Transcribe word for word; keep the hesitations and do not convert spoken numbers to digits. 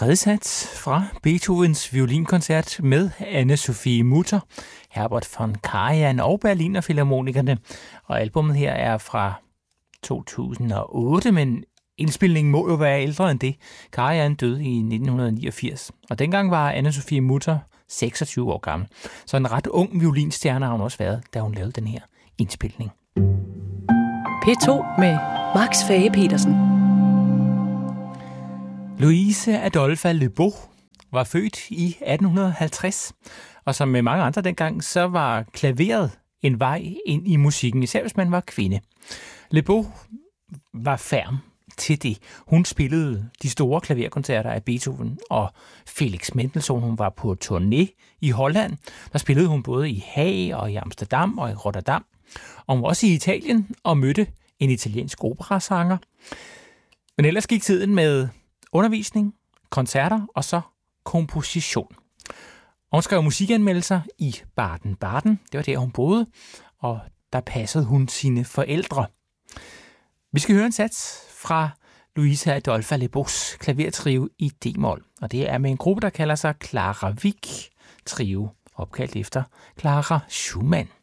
tredje sats fra Beethovens violinkoncert med Anne-Sophie Mutter, Herbert von Karajan og Berliner Philharmonikerne. Og albumet her er fra to tusind og otte, men indspilningen må jo være ældre end det. Karajan døde i nitten niogfirs, og dengang var Anne-Sophie Mutter seksogtyve år gammel. Så en ret ung violinstjerne har hun også været, da hun lavede den her indspilning. P to med Max Fage-Petersen. Louise Adolphe Lebeau var født i atten halvtreds, og som med mange andre dengang, så var klaveret en vej ind i musikken, især hvis man var kvinde. Lebeau var ferm til det. Hun spillede de store klaverkoncerter af Beethoven og Felix Mendelssohn. Hun var på turné i Holland. Der spillede hun både i Haag og i Amsterdam og i Rotterdam. Og hun var også i Italien og mødte en italiensk operasanger. Men ellers gik tiden med undervisning, koncerter og så komposition. Og hun skrev musikanmeldelser i Baden-Baden. Det var der, hun boede, og der passede hun sine forældre. Vi skal høre en sats fra Louise Adolphe Lebeaus klavertrio i D-mol, og det er med en gruppe, der kalder sig Clara Wieck Trio, opkaldt efter Clara Schumann.